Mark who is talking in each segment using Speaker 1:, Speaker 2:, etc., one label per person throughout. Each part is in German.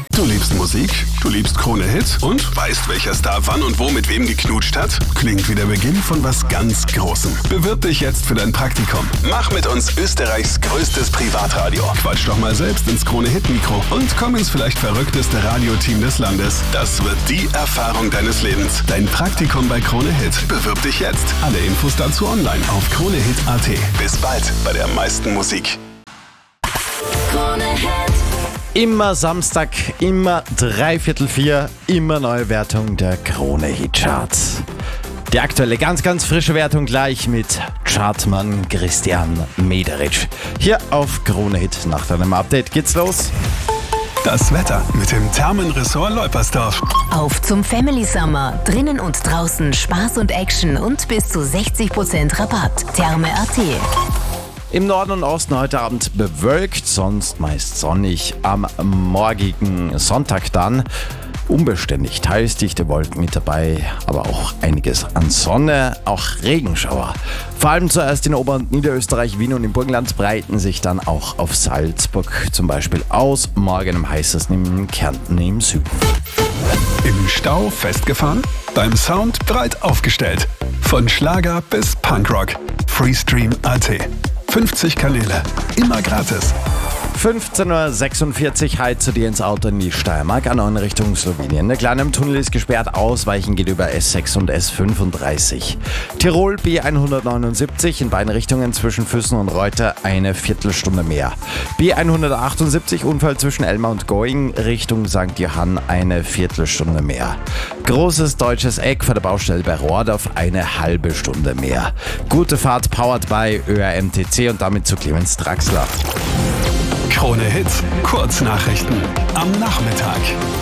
Speaker 1: Du liebst Musik, du liebst Krone Hit und weißt, welcher Star wann und wo mit wem geknutscht hat? Klingt wie der Beginn von was ganz Großem. Bewirb dich jetzt für dein Praktikum. Mach mit uns Österreichs größtes Privatradio. Quatsch doch mal selbst ins Krone Hit Mikro und komm ins vielleicht verrückteste Radioteam des Landes. Das wird die Erfahrung deines Lebens. Dein Praktikum bei Krone Hit. Bewirb dich jetzt. Alle Infos dazu online auf kronehit.at. Bis bald bei der meisten Musik.
Speaker 2: Krone Hit.
Speaker 3: Immer Samstag, immer 3/4, immer neue Wertung der Krone Hit Charts. Die aktuelle ganz frische Wertung gleich mit Chartmann Christian Mederitsch. Hier auf Krone Hit. Nach deinem Update geht's los.
Speaker 1: Das Wetter mit dem Thermenressort Leupersdorf.
Speaker 2: Auf zum Family Summer. Drinnen und draußen Spaß und Action und bis zu 60% Rabatt. Therme.at.
Speaker 3: Im Norden und Osten heute Abend bewölkt, sonst meist sonnig. Am morgigen Sonntag dann unbeständig, teils dichte Wolken mit dabei, aber auch einiges an Sonne, auch Regenschauer. Vor allem zuerst in Ober- und Niederösterreich, Wien und im Burgenland breiten sich dann auch auf Salzburg zum Beispiel aus. Morgen am heißesten in Kärnten im Süden.
Speaker 1: Im Stau festgefahren? Beim Sound breit aufgestellt. Von Schlager bis Punkrock. Freestream.at. 50 Kanäle. Immer gratis.
Speaker 3: 15.46 Uhr, halt zu dir ins Auto in die Steiermark, A9 Richtung Slowenien. Der kleine Tunnel ist gesperrt, Ausweichen geht über S6 und S35. Tirol B179 in beiden Richtungen zwischen Füssen und Reuter eine Viertelstunde mehr. B178 Unfall zwischen Elmar und Going Richtung St. Johann eine Viertelstunde mehr. Großes deutsches Eck vor der Baustelle bei Rohrdorf eine halbe Stunde mehr. Gute Fahrt powered by ÖRMTC und damit zu Clemens Draxler.
Speaker 1: Krone Hit, Kurznachrichten am Nachmittag.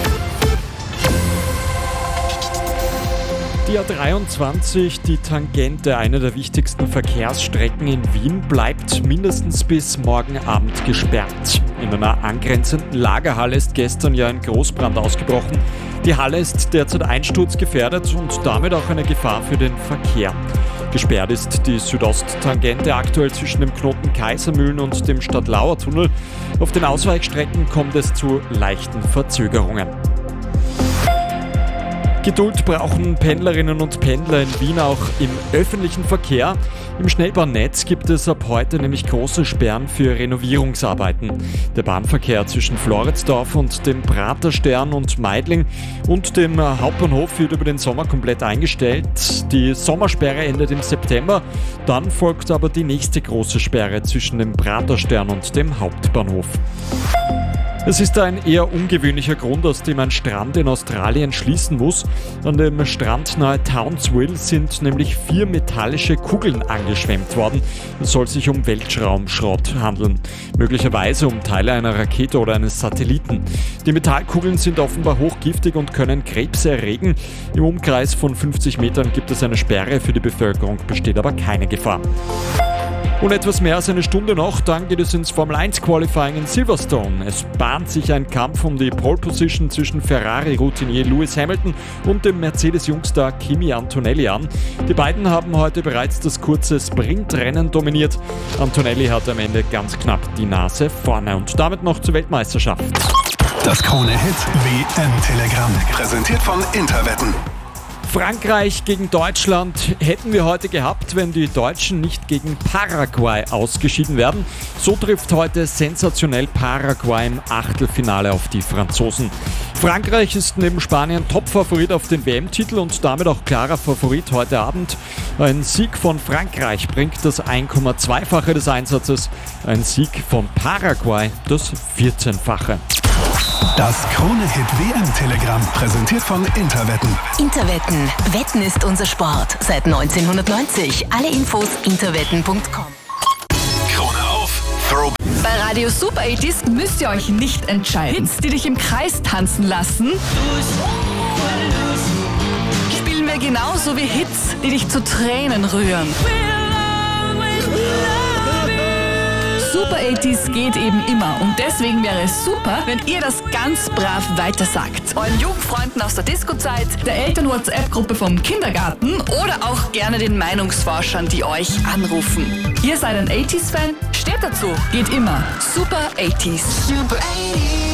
Speaker 4: Die A23, die Tangente, eine der wichtigsten Verkehrsstrecken in Wien, bleibt mindestens bis morgen Abend gesperrt. In einer angrenzenden Lagerhalle ist gestern ja ein Großbrand ausgebrochen. Die Halle ist derzeit einsturzgefährdet und damit auch eine Gefahr für den Verkehr. Gesperrt ist die Südosttangente aktuell zwischen dem Knoten Kaisermühlen und dem Stadtlauer-Tunnel. Auf den Ausweichstrecken kommt es zu leichten Verzögerungen. Geduld brauchen Pendlerinnen und Pendler in Wien auch im öffentlichen Verkehr. Im Schnellbahnnetz gibt es ab heute nämlich große Sperren für Renovierungsarbeiten. Der Bahnverkehr zwischen Floridsdorf und dem Praterstern und Meidling und dem Hauptbahnhof wird über den Sommer komplett eingestellt. Die Sommersperre endet im September. Dann folgt aber die nächste große Sperre zwischen dem Praterstern und dem Hauptbahnhof. Es ist ein eher ungewöhnlicher Grund, aus dem ein Strand in Australien schließen muss. An dem Strand nahe Townsville sind nämlich 4 metallische Kugeln angeschwemmt worden. Es soll sich um Weltraumschrott handeln, möglicherweise um Teile einer Rakete oder eines Satelliten. Die Metallkugeln sind offenbar hochgiftig und können Krebs erregen. Im Umkreis von 50 Metern gibt es eine Sperre für die Bevölkerung, besteht aber keine Gefahr. Und etwas mehr als eine Stunde noch, dann geht es ins Formel-1-Qualifying in Silverstone. Es bahnt sich ein Kampf um die Pole-Position zwischen Ferrari-Routinier Lewis Hamilton und dem Mercedes-Jungstar Kimi Antonelli an. Die beiden haben heute bereits das kurze Sprintrennen dominiert. Antonelli hat am Ende ganz knapp die Nase vorne und damit noch zur Weltmeisterschaft.
Speaker 1: Das Krone Hit WM-Telegramm. Präsentiert von Interwetten.
Speaker 4: Frankreich gegen Deutschland hätten wir heute gehabt, wenn die Deutschen nicht gegen Paraguay ausgeschieden wären. So trifft heute sensationell Paraguay im Achtelfinale auf die Franzosen. Frankreich ist neben Spanien Topfavorit auf den WM-Titel und damit auch klarer Favorit heute Abend. Ein Sieg von Frankreich bringt das 1,2-fache des Einsatzes, ein Sieg von Paraguay das 14-fache.
Speaker 1: Das Krone Hit WM-Telegramm, präsentiert von Interwetten.
Speaker 2: Interwetten. Wetten ist unser Sport. Seit 1990. Alle Infos interwetten.com.
Speaker 1: Krone auf, Throw.
Speaker 5: Bei Radio Super 80s müsst ihr euch nicht entscheiden. Hits, die dich im Kreis tanzen lassen, spielen wir genauso wie Hits, die dich zu Tränen rühren. Super 80s geht eben immer und deswegen wäre es super, wenn ihr das ganz brav weitersagt. Euren Jugendfreunden aus der Disco-Zeit, der Eltern-WhatsApp-Gruppe vom Kindergarten oder auch gerne den Meinungsforschern, die euch anrufen. Ihr seid ein 80s-Fan? Steht dazu. Geht immer. Super 80s.
Speaker 2: Super 80s.